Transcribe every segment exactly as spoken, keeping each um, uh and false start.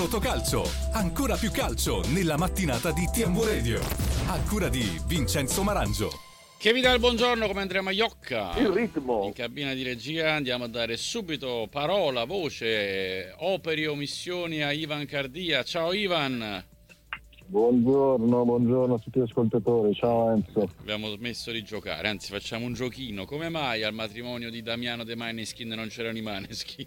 Totocalcio, ancora più calcio nella mattinata di T M V Radio, a cura di Vincenzo Marangio. Che vi dà il buongiorno, come Andrea Maiocca. Il ritmo. In cabina di regia andiamo a dare subito parola, voce, operi o missioni a Ivan Cardia. Ciao Ivan. Buongiorno, buongiorno a tutti gli ascoltatori. Ciao Enzo. Abbiamo smesso di giocare, anzi facciamo un giochino. Come mai al matrimonio di Damiano De Maneskin non c'erano i Maneskin?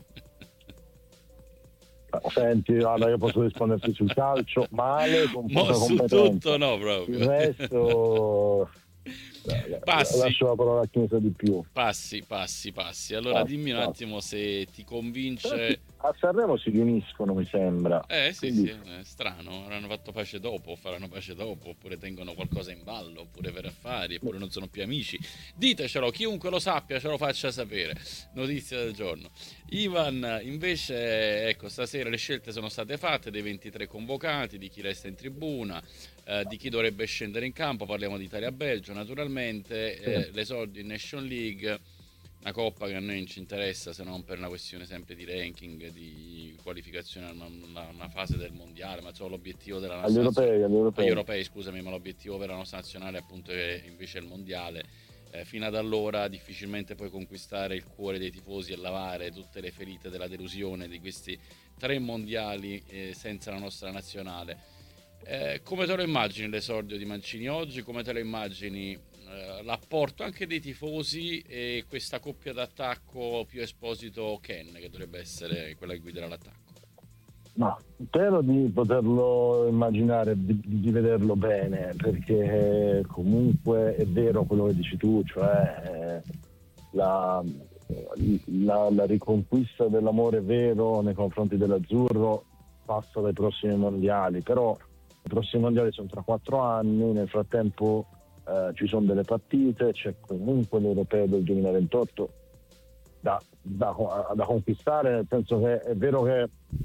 Senti, allora io posso risponderti sul calcio male, con poca su competenza. tutto no proprio. Il resto passi. Lascio la parola a chi ne sa di più. Passi, passi, passi. Allora passi, dimmi un passi. attimo se ti convince. A Sanremo si riuniscono, mi sembra. Eh sì, Quindi... sì, è strano. Avranno fatto pace dopo, faranno pace dopo, oppure tengono qualcosa in ballo, oppure per affari, oppure non sono più amici. Ditecelo, chiunque lo sappia ce lo faccia sapere. Notizia del giorno. Ivan, invece, ecco, stasera le scelte sono state fatte dei ventitré convocati, di chi resta in tribuna, eh, di chi dovrebbe scendere in campo. Parliamo di Italia-Belgio, naturalmente, eh, sì. l'esordio in Nation League. Una coppa che a noi non ci interessa se non per una questione sempre di ranking, di qualificazione a una, una fase del mondiale, ma insomma l'obiettivo della nostra agli europei, agli europei. agli europei, scusami, ma l'obiettivo per la nostra nazionale appunto è invece il mondiale. Eh, fino ad allora difficilmente puoi conquistare il cuore dei tifosi e lavare tutte le ferite della delusione di questi tre mondiali eh, senza la nostra nazionale. Eh, come te lo immagini l'esordio di Mancini oggi? Come te lo immagini eh, l'apporto anche dei tifosi e questa coppia d'attacco più Esposito-Ken, che dovrebbe essere quella che guiderà l'attacco? No, spero di poterlo immaginare, di, di vederlo bene, perché comunque è vero quello che dici tu, cioè eh, la, la, la riconquista dell'amore vero nei confronti dell'azzurro passa dai prossimi mondiali, però i prossimi mondiali sono tra quattro anni, nel frattempo eh, ci sono delle partite, c'è comunque l'Europeo del duemilaventotto da, da, da conquistare, nel senso che è vero che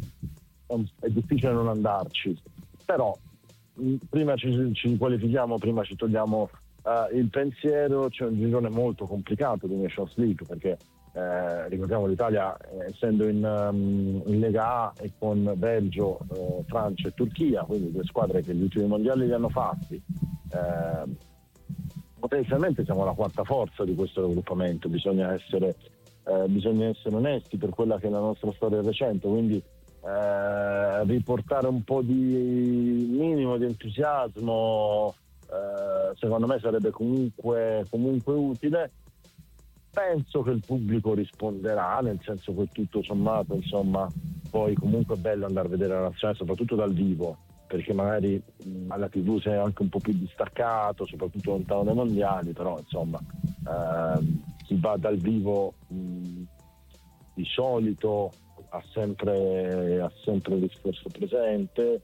è difficile non andarci, però prima ci, ci qualifichiamo, prima ci togliamo uh, il pensiero. C'è un girone molto complicato di Nations League, perché eh, ricordiamo l'Italia eh, essendo in, um, in Lega A e con Belgio, eh, Francia e Turchia, quindi due squadre che gli ultimi mondiali li hanno fatti, eh, potenzialmente siamo la quarta forza di questo raggruppamento. Bisogna essere, eh, bisogna essere onesti per quella che è la nostra storia recente, quindi Eh, riportare un po' di minimo di entusiasmo eh, secondo me sarebbe comunque, comunque utile. Penso che il pubblico risponderà, nel senso che tutto sommato, insomma, poi comunque è bello andare a vedere la nazionale soprattutto dal vivo, perché magari mh, alla tivù sei anche un po' più distaccato, soprattutto lontano dai mondiali, però insomma eh, si va dal vivo mh, di solito ha sempre, ha sempre il discorso presente.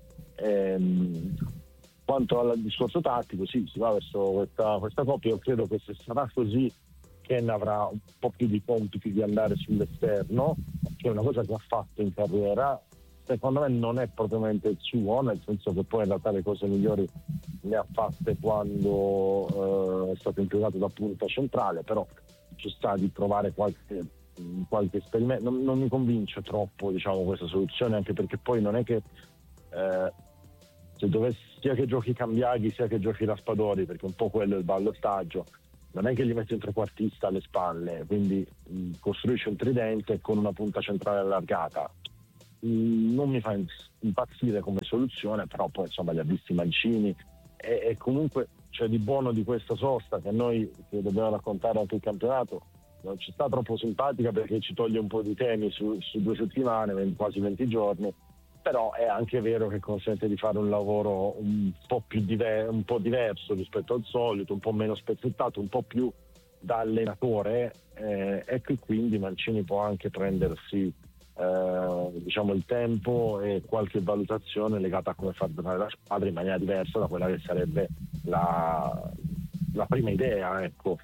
Ehm, quanto al discorso tattico, sì, si va verso questa, questa coppia. Io credo che se sarà così Ken avrà un po' più di compiti di andare sull'esterno, che è una cosa che ha fatto in carriera. Secondo me non è propriamente il suo, nel senso che poi in realtà le cose migliori le ha fatte quando eh, è stato impiegato da punta centrale, però ci sta di provare qualche qualche esperimento. Non, non mi convince troppo, diciamo, questa soluzione, anche perché poi non è che eh, se dovessi, sia che giochi Cambiaghi sia che giochi Raspadori, perché un po' quello è il ballottaggio, non è che gli metti un trequartista alle spalle, quindi mh, costruisci un tridente con una punta centrale allargata. Mh, non mi fa impazzire come soluzione, però poi insomma li ha visti Mancini e, e comunque c'è di buono di questa sosta che noi che dobbiamo raccontare anche il campionato non ci sta troppo simpatica, perché ci toglie un po' di temi su, su due settimane, quasi venti giorni, però è anche vero che consente di fare un lavoro un po' più diver- un po' diverso rispetto al solito, un po' meno spezzettato, un po' più da allenatore, eh, e che quindi Mancini può anche prendersi eh, diciamo il tempo e qualche valutazione legata a come far giocare la squadra in maniera diversa da quella che sarebbe la, la prima idea, ecco.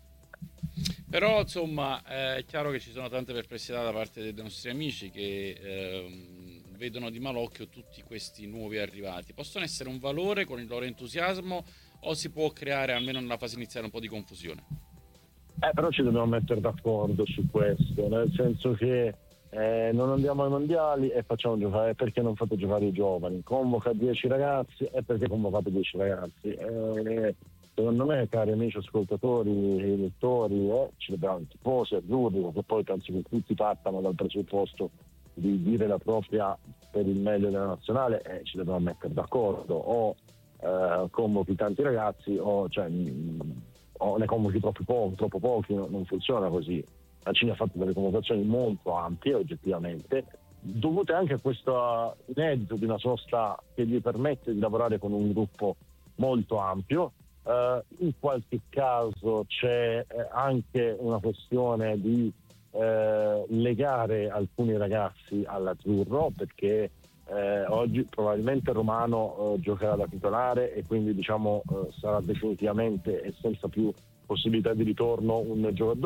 Però insomma è chiaro che ci sono tante perplessità da parte dei nostri amici che ehm, vedono di malocchio tutti questi nuovi arrivati. Possono essere un valore con il loro entusiasmo o si può creare almeno nella fase iniziale un po' di confusione? Eh, però ci dobbiamo mettere d'accordo su questo, nel senso che eh, non andiamo ai mondiali e facciamo giocare, perché non fate giocare i giovani? Convoca dieci ragazzi e perché convocate dieci ragazzi? Eh, secondo me, cari amici ascoltatori, lettori, eh, ci dobbiamo tifosi, azzurri, perché poi penso che tutti partano dal presupposto di dire la propria per il meglio della nazionale e eh, ci dobbiamo mettere d'accordo, o eh, convochi tanti ragazzi o, cioè, mh, o ne convochi troppo pochi, troppo pochi, no, non funziona così. La Cina ha fatto delle convocazioni molto ampie oggettivamente, dovute anche a questo inedito di una sosta che gli permette di lavorare con un gruppo molto ampio. Uh, in qualche caso c'è eh, anche una questione di eh, legare alcuni ragazzi all'azzurro, perché eh, oggi probabilmente Romano eh, giocherà da titolare e quindi diciamo eh, sarà definitivamente e senza più possibilità di ritorno un giocatore,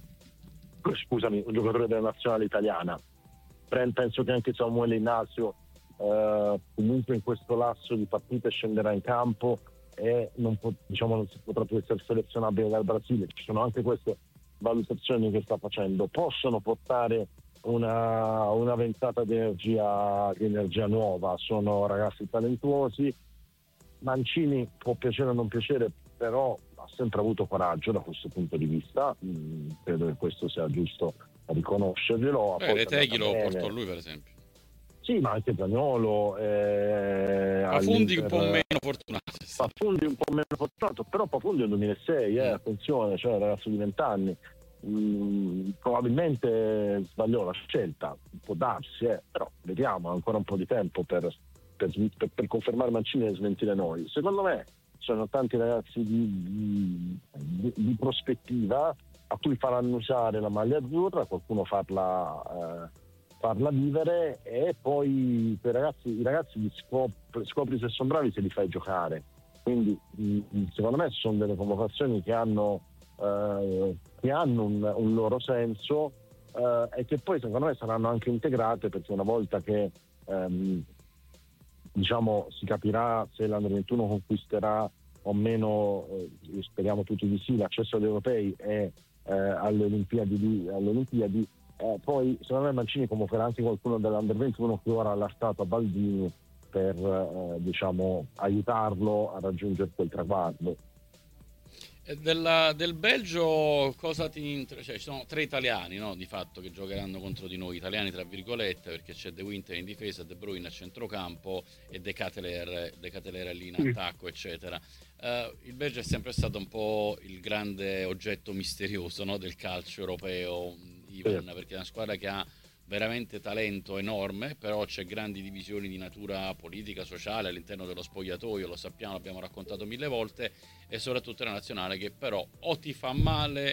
scusami, un giocatore della nazionale italiana. Penso che anche Samuele Ignazio eh, comunque in questo lasso di partite scenderà in campo e non, po- diciamo, non si potrà più essere selezionabile dal Brasile. Ci sono anche queste valutazioni che sta facendo, possono portare una, una ventata di energia, di energia nuova. Sono ragazzi talentuosi. Mancini può piacere o non piacere, però ha sempre avuto coraggio da questo punto di vista, mm, credo che questo sia giusto riconoscerglielo. Beh, Reteghi lo portò lui, per esempio. Sì, ma anche Zaniolo, eh, Pafundi un po' meno fortunato. Pafundi un po' meno fortunato, però Pafundi è nel duemilasei, eh, Mm. attenzione, cioè ragazzo di venti anni. Mm, probabilmente sbagliò la scelta, può darsi, eh, però vediamo, ancora un po' di tempo per, per, per, per confermare Mancini e smentire noi. Secondo me sono tanti ragazzi di, di, di prospettiva a cui faranno usare la maglia azzurra, qualcuno farla, eh, farla vivere, e poi i ragazzi, i ragazzi li scopri, scopri se sono bravi, se li fai giocare. Quindi mh, secondo me sono delle convocazioni che hanno eh, che hanno un, un loro senso eh, e che poi secondo me saranno anche integrate, perché una volta che ehm, diciamo si capirà se l'Under ventuno conquisterà o meno, eh, speriamo tutti di sì, l'accesso agli europei e eh, alle Olimpiadi, alle Olimpiadi eh, poi secondo me Mancini convocherà anche qualcuno dell'Under ventuno che ora l'ha stato a Baldini per eh, diciamo aiutarlo a raggiungere quel traguardo. Della, del Belgio cosa ti inter... cioè, ci sono tre italiani, no, di fatto, che giocheranno contro di noi, italiani tra virgolette, perché c'è De Winter in difesa, De Bruyne a centrocampo e De Ketelaere, De Ketelaere lì in attacco, eccetera. Uh, il Belgio è sempre stato un po' il grande oggetto misterioso, no, del calcio europeo, Ivan, Sì. perché è una squadra che ha veramente talento enorme, però c'è grandi divisioni di natura politica, sociale all'interno dello spogliatoio, lo sappiamo, l'abbiamo raccontato mille volte, e soprattutto una nazionale che però o ti fa male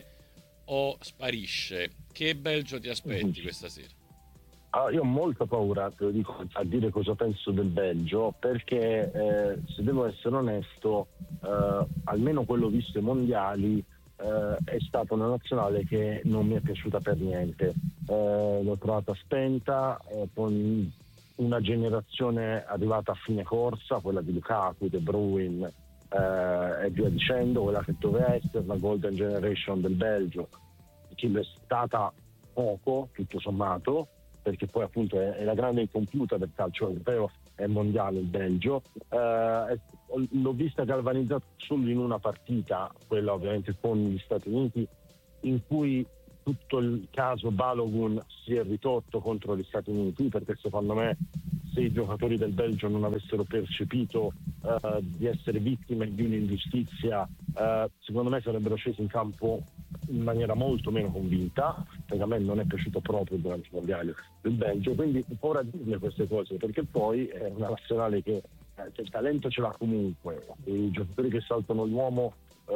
o sparisce. Che Belgio ti aspetti questa sera? Allora, io ho molta paura, te lo dico, a dire cosa penso del Belgio, perché eh, se devo essere onesto, eh, almeno quello visto ai mondiali, Uh, è stata una nazionale che non mi è piaciuta per niente. Uh, l'ho trovata spenta, uh, con una generazione arrivata a fine corsa, quella di Lukaku, De Bruyne uh, e via dicendo, quella che doveva essere la Golden Generation del Belgio, che è stata poco, tutto sommato, perché poi appunto è, è la grande incompiuta del calcio europeo e mondiale il Belgio. Uh, l'ho vista galvanizzata solo in una partita, quella ovviamente con gli Stati Uniti, in cui tutto il caso Balogun si è ridotto contro gli Stati Uniti, perché secondo me se i giocatori del Belgio non avessero percepito uh, di essere vittime di un'ingiustizia, uh, secondo me sarebbero scesi in campo in maniera molto meno convinta, perché a me non è piaciuto proprio durante i mondiali del Belgio, quindi ho paura di dirle queste cose, perché poi è una nazionale che, eh, che il talento ce l'ha comunque, i giocatori che saltano l'uomo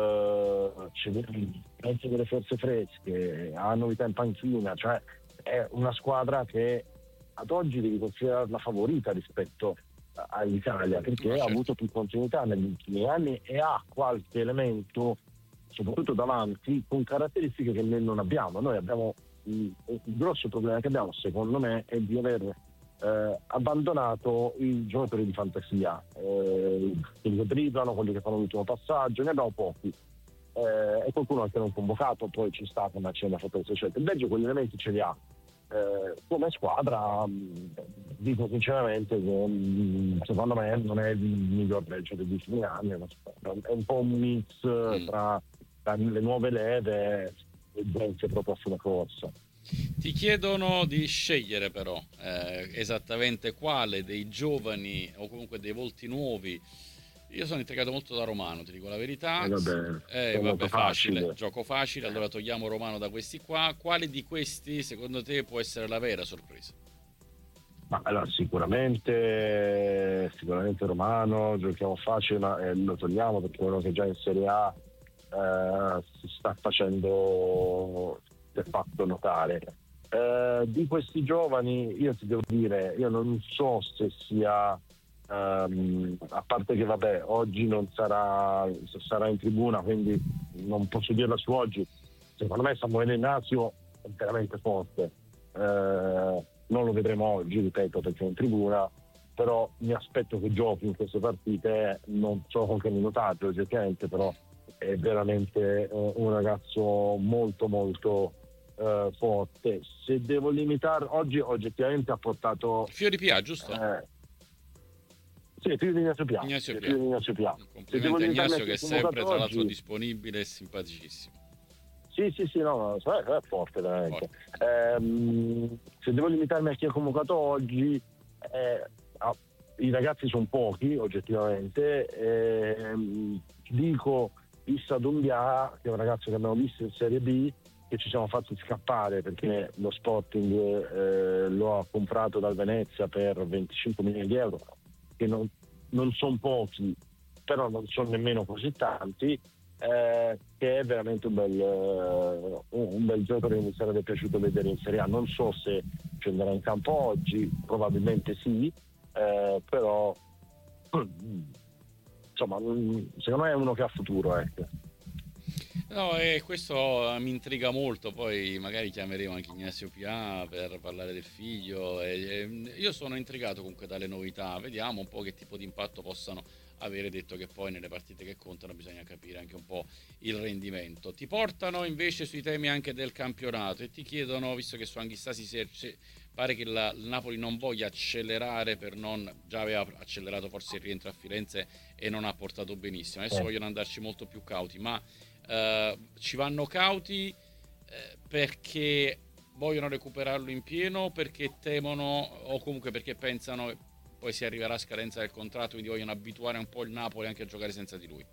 eh, penso delle forze fresche, hanno novità in panchina, cioè è una squadra che ad oggi devi considerarla favorita rispetto all'Italia, perché Ma certo. ha avuto più continuità negli ultimi anni e ha qualche elemento, soprattutto davanti, con caratteristiche che noi non abbiamo. Noi abbiamo il, il grosso problema che abbiamo, secondo me, è di aver eh, abbandonato i giocatori di fantasia, eh, quelli che dribblano, quelli che fanno l'ultimo passaggio, ne abbiamo pochi. Eh, e qualcuno anche non convocato, poi ci sta, ma c'è una fatto queste scelte. Il Belgio quegli elementi ce li ha, eh, come squadra mh, dico sinceramente che mh, secondo me non è il miglior calcio degli ultimi anni, è, una squadra- è un po' un mix Mm. tra, tra le nuove leve e gente proprio a fine corsa. Ti chiedono di scegliere però eh, esattamente quale dei giovani o comunque dei volti nuovi. Io sono intrigato molto da Romano, ti dico la verità. Eh, vabbè, Eh, è molto vabbè, facile, facile. gioco facile, allora togliamo Romano da questi qua. Quale di questi secondo te può essere la vera sorpresa? Ma allora sicuramente sicuramente Romano, giochiamo facile, ma eh, lo togliamo perché è uno che già in Serie A eh, si sta facendo de facto notare. Eh, di questi giovani io ti devo dire, io non so se sia ehm, a parte che vabbè oggi non sarà sarà in tribuna, quindi non posso dirla su oggi. Secondo me Samuele Ignazio è veramente forte. Eh, non lo vedremo oggi, ripeto, perché è in tribuna, però mi aspetto che giochi in queste partite, non so con che minutaggio oggettivamente, però è veramente eh, un ragazzo molto molto eh, forte. Se devo limitare, oggi oggettivamente ha portato Fiori Pia, giusto? eh, sì, più di Ignazio Pia, Ignazio sì, Pia. più di Ignazio Pia. Se devo Complimenti a limitarmi Ignazio a che è chi è sempre convocato tra l'altro oggi, disponibile e simpaticissimo. Sì, sì, sì, no, no, è, è forte veramente. Ehm, se devo limitarmi a chi è convocato oggi, eh, ah, i ragazzi sono pochi oggettivamente. Ehm, dico Issa Doumbia, che è un ragazzo che abbiamo visto in Serie B, che ci siamo fatti scappare perché lo Sporting eh, lo ha comprato dal Venezia per venticinque milioni di euro, che non, non sono pochi, però non sono nemmeno così tanti. Eh, che è veramente un bel, uh, un bel giocatore che mi sarebbe piaciuto vedere in Serie A. Non so se scenderà in campo oggi, probabilmente sì, eh, però insomma secondo me è uno che ha futuro, ecco. No, e questo mi intriga molto, poi magari chiameremo anche Ignazio Pia per parlare del figlio. E, e, io sono intrigato comunque dalle novità, vediamo un po' che tipo di impatto possano avere, detto che poi nelle partite che contano bisogna capire anche un po' il rendimento. Ti portano invece sui temi anche del campionato e ti chiedono, visto che su Anghissà si si- pare che la, il Napoli non voglia accelerare per non, già aveva accelerato forse il rientro a Firenze e non ha portato benissimo, adesso Eh. vogliono andarci molto più cauti, ma eh, ci vanno cauti eh, perché vogliono recuperarlo in pieno, perché temono o comunque perché pensano poi si arriverà a scadenza del contratto, quindi vogliono abituare un po' il Napoli anche a giocare senza di lui.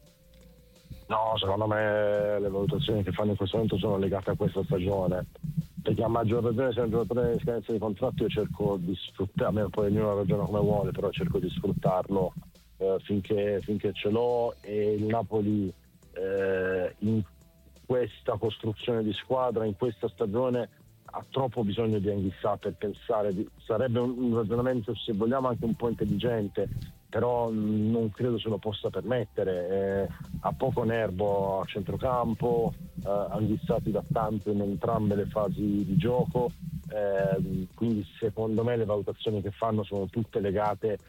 No, secondo me le valutazioni che fanno in questo momento sono legate a questa stagione, perché a maggior ragione se è un giocatore in scadenza di contratto io cerco di sfruttarlo, poi ognuno ragiona come vuole, però cerco di sfruttarlo eh, finché, finché ce l'ho, e il Napoli eh, in questa costruzione di squadra, in questa stagione ha troppo bisogno di Anghissà per pensare di, sarebbe un, un ragionamento, se vogliamo, anche un po' intelligente, però non credo se lo possa permettere. Eh, ha poco nervo a centrocampo, eh, Anghissà ti dà tanto in entrambe le fasi di gioco, eh, quindi secondo me le valutazioni che fanno sono tutte legate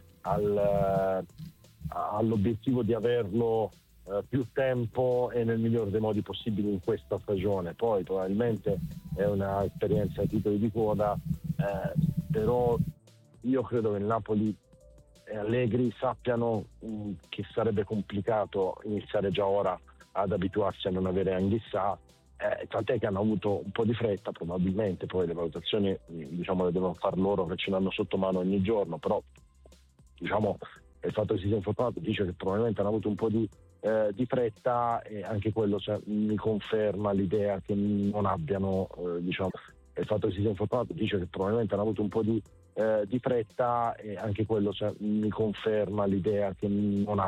al, all'obiettivo di averlo Uh, più tempo e nel miglior dei modi possibili in questa stagione. Poi probabilmente è una esperienza ai titoli di coda, eh, però io credo che il Napoli e Allegri sappiano um, che sarebbe complicato iniziare già ora ad abituarsi a non avere Anghissà, eh, tant'è che hanno avuto un po' di fretta, probabilmente poi le valutazioni diciamo le devono far loro che ce l'hanno sotto mano ogni giorno, però diciamo il fatto che si sia informato dice che probabilmente hanno avuto un po' di Eh, di fretta, e anche quello cioè, mi conferma l'idea che non abbiano eh, diciamo il fatto che si sia informato dice che probabilmente hanno avuto un po' di, eh, di fretta, e anche quello cioè, mi conferma l'idea che non